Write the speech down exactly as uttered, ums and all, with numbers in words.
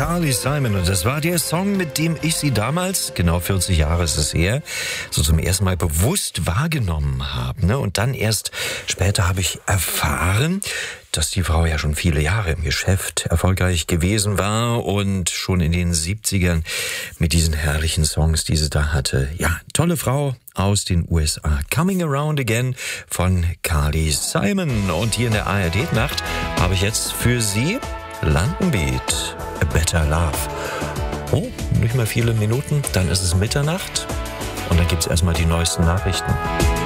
Carly Simon. Und das war der Song, mit dem ich sie damals, genau vierzig Jahre ist es her, so zum ersten Mal bewusst wahrgenommen habe. Ne? Und dann erst später habe ich erfahren, dass die Frau ja schon viele Jahre im Geschäft erfolgreich gewesen war und schon in den siebzigern mit diesen herrlichen Songs, die sie da hatte. Ja, tolle Frau aus den U S A. Coming Around Again von Carly Simon. Und hier in der A R D-Nacht habe ich jetzt für Sie London Beat, A Better Love. Oh, nicht mehr viele Minuten, dann ist es Mitternacht und dann gibt's erstmal die neuesten Nachrichten.